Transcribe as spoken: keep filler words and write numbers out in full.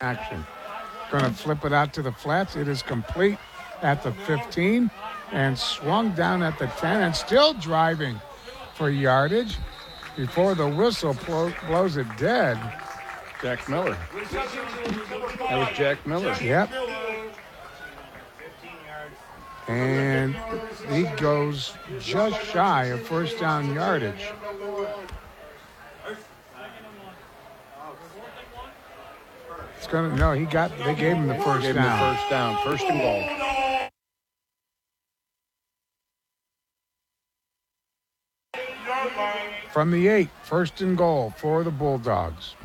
action. Going to flip it out to the flats. It is complete at the fifteen and swung down at the ten and still driving for yardage before the whistle blow, blows it dead. Jack Miller. That was Jack Miller. Yep. And he goes just shy of first down yardage. It's gonna no, he got they gave him the first Gave him down. the first down. First and goal. From the eight, first and goal for the Bulldogs.